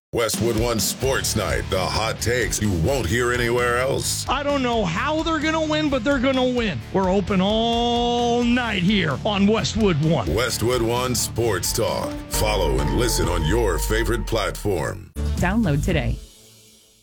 Westwood One Sports Night, the hot takes you won't hear anywhere else. I don't know how they're going to win, but they're going to win. We're open all night here on Westwood One. Westwood One Sports Talk. Follow and listen on your favorite platform. Download today.